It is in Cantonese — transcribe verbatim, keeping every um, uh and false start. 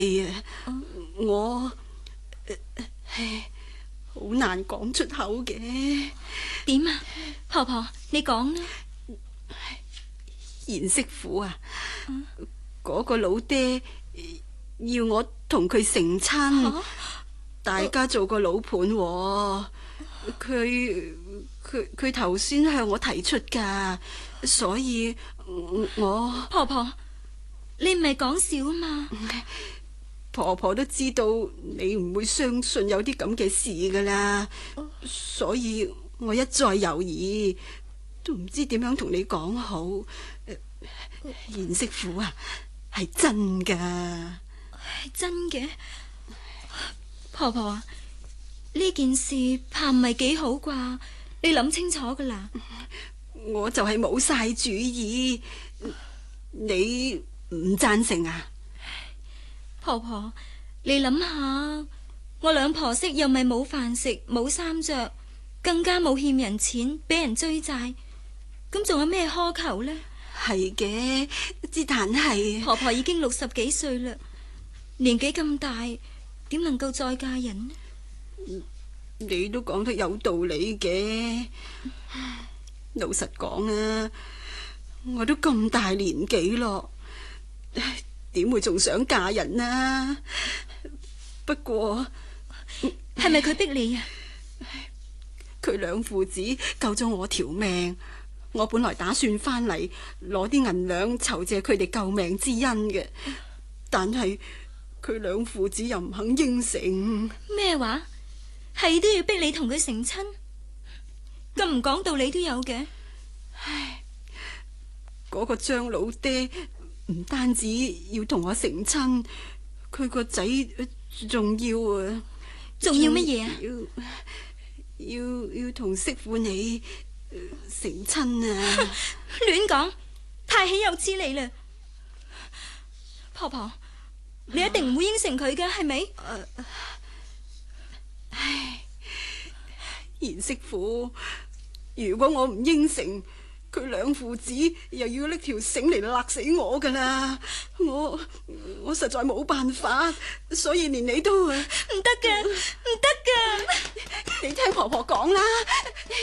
係啊，我唉，好難講出口嘅。 點啊，婆婆，你講啦。 賢媳婦啊，嗰、個老爹要我同佢成親， 啊大家做個老伴喎。佢佢佢頭先向我提出噶，所以我婆婆，你唔係講笑啊嘛？ 婆婆都知道你唔會相信有啲咁嘅事噶啦，所以我一再猶豫，都唔知點樣同你講好。賢媳婦啊，係真噶， 係真嘅。婆婆啊，呢件事怕唔係幾好啩？你諗清楚噶啦。 我就係冇晒主意，你唔贊成啊？ 婆婆，你諗下，我兩婆媳又咪冇飯食冇衫着，更加冇欠人錢俾人追債，咁仲有咩苛求呢？ 係嘅，之但係婆婆已經六十幾歲啦，年紀咁大，點能夠再嫁人呢？ 你都講得有道理嘅。老實講啊，我都咁大年紀咯，點會仲想嫁人啊？不過係咪佢逼你啊？ 佢兩父子救咗我條命，我本來打算翻嚟攞啲銀兩酬謝佢哋救命之恩嘅，但係佢兩父子又唔肯應承。 咩話？係都要逼你同佢成親？咁唔講道理都有嘅。 唉，嗰個張老爹唔單止要同我成親，佢個仔仲要啊， 仲要乜嘢啊？ 要要要同媳婦你成親啊！ 亂講，太豈有此理啦！婆婆，你一定唔會應承佢嘅，係咪？ 唉，賢媳婦，如果我唔應承，佢兩父子又要拎條繩嚟勒死我噶啦！我我實在冇辦法，所以連你都唔唔得嘅，唔得嘅。 你聽婆婆講啦。